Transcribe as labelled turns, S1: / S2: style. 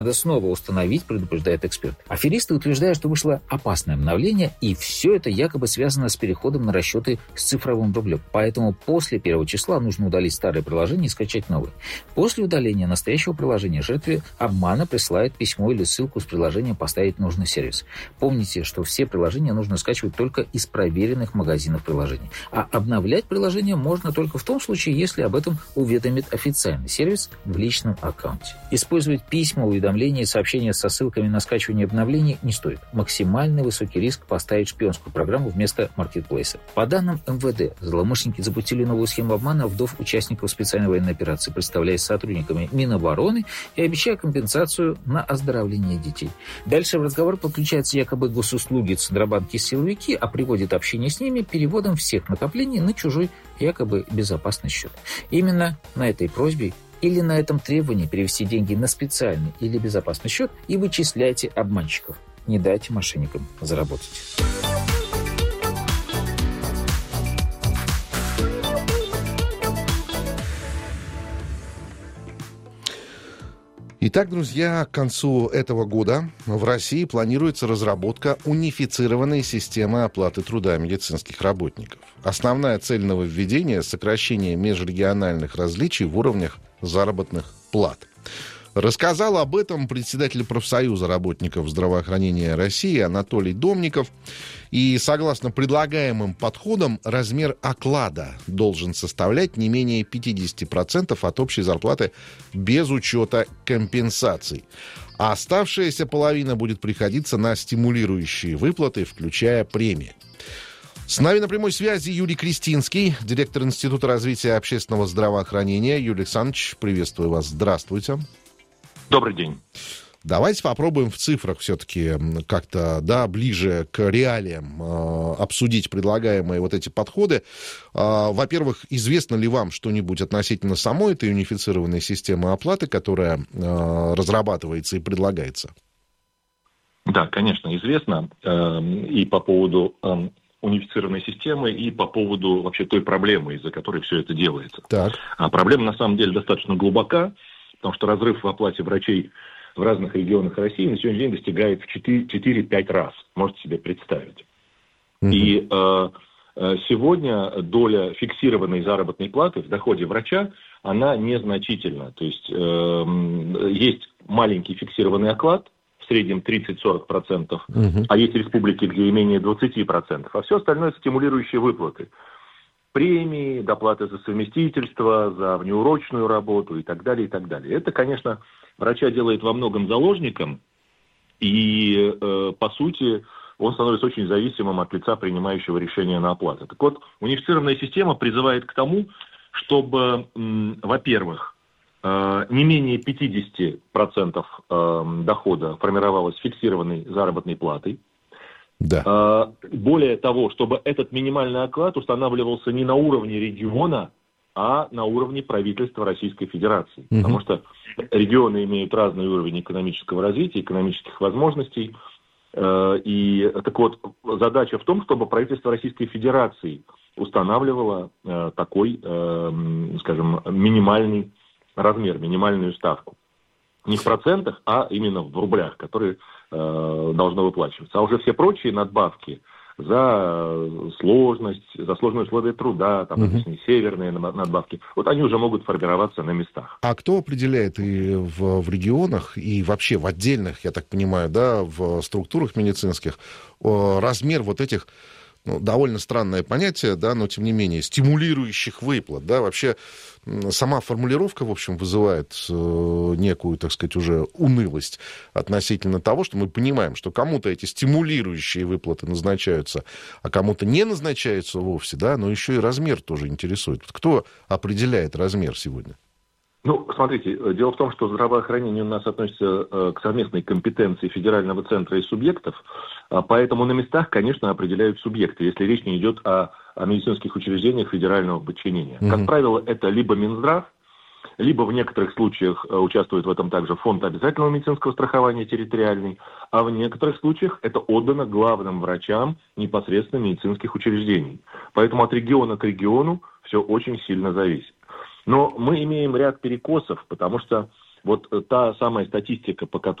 S1: Надо снова установить, предупреждает эксперт. Аферисты утверждают, что вышло опасное обновление, и все это якобы связано с переходом на расчеты с цифровым рублем. Поэтому после 1 числа нужно удалить старое приложение и скачать новое. После удаления настоящего приложения жертве обмана присылают письмо или ссылку с приложением «Поставить нужный сервис». Помните, что все приложения нужно скачивать только из проверенных магазинов приложений. А обновлять приложение можно только в том случае, если об этом уведомит официальный сервис в личном аккаунте. Использовать письма, уведомления и сообщения со ссылками на скачивание обновлений не стоит. Максимальный высокий риск поставить шпионскую программу вместо маркетплейса. По данным МВД, злоумышленники запустили новую схему обмана вдов участников специальной военной операции, представляясь сотрудниками Минобороны и обещая компенсацию на оздоровление детей. Дальше в разговор подключаются якобы госуслуги, центробанки и силовики, а приводит общение с ними переводом всех накоплений на чужой якобы безопасный счет. Именно на этой просьбе или на этом требовании перевести деньги на специальный или безопасный счет и вычисляйте обманщиков. Не дайте мошенникам заработать.
S2: Итак, друзья, к концу этого года в России планируется разработка унифицированной системы оплаты труда медицинских работников. Основная цель нововведения – сокращение межрегиональных различий в уровнях заработных плат. Рассказал об этом председатель профсоюза работников здравоохранения России Анатолий Домников. И согласно предлагаемым подходам, размер оклада должен составлять не менее 50% от общей зарплаты без учета компенсаций. А оставшаяся половина будет приходиться на стимулирующие выплаты, включая премии. С нами на прямой связи Юрий Крестинский, директор Института развития общественного здравоохранения. Юрий Александрович, приветствую вас. Здравствуйте.
S3: Добрый день.
S2: Давайте попробуем в цифрах все-таки как-то, ближе к реалиям обсудить предлагаемые вот эти подходы. Во-первых, известно ли вам что-нибудь относительно самой этой унифицированной системы оплаты, которая разрабатывается и предлагается?
S3: Да, конечно, известно. И по поводу унифицированной системы, и по поводу вообще той проблемы, из-за которой все это делается.
S2: Так.
S3: Проблема на самом деле достаточно глубока, потому что разрыв в оплате врачей в разных регионах России на сегодняшний день достигает в 4-5 раз. Можете себе представить. И сегодня доля фиксированной заработной платы в доходе врача, она незначительна. То есть есть маленький фиксированный оклад, в среднем 30-40%, а есть республики, где и менее 20%, а все остальное стимулирующие выплаты. Премии, доплаты за совместительство, за внеурочную работу и так далее, и так далее. Это, конечно, врача делает во многом заложником, и, по сути, он становится очень зависимым от лица, принимающего решение на оплату. Так вот, унифицированная система призывает к тому, чтобы, во-первых, не менее 50% дохода формировалось фиксированной заработной платой.
S2: Да.
S3: Более того, чтобы этот минимальный оклад устанавливался не на уровне региона, а на уровне правительства Российской Федерации. Потому что регионы имеют разный уровень экономического развития, экономических возможностей. И так вот, задача в том, чтобы правительство Российской Федерации устанавливало такой, скажем, минимальный размер, минимальную ставку. Не в процентах, а именно в рублях, которые должно выплачиваться. А уже все прочие надбавки за сложность, за сложные условия труда, там, северные надбавки, вот они уже могут формироваться на местах.
S2: А кто определяет и в регионах, и вообще в отдельных, я так понимаю, в структурах медицинских, размер вот этих, довольно странное понятие, но тем не менее, стимулирующих выплат, вообще сама формулировка, в общем, вызывает некую, так сказать, уже унылость относительно того, что мы понимаем, что кому-то эти стимулирующие выплаты назначаются, а кому-то не назначаются вовсе, но еще и размер тоже интересует. Кто определяет размер сегодня?
S3: Смотрите, дело в том, что здравоохранение у нас относится к совместной компетенции федерального центра и субъектов, поэтому на местах, конечно, определяют субъекты, если речь не идет о медицинских учреждениях федерального подчинения. Как правило, это либо Минздрав, либо в некоторых случаях участвует в этом также фонд обязательного медицинского страхования территориальный, а в некоторых случаях это отдано главным врачам непосредственно медицинских учреждений. Поэтому от региона к региону все очень сильно зависит. Но мы имеем ряд перекосов, потому что вот та самая статистика, по которой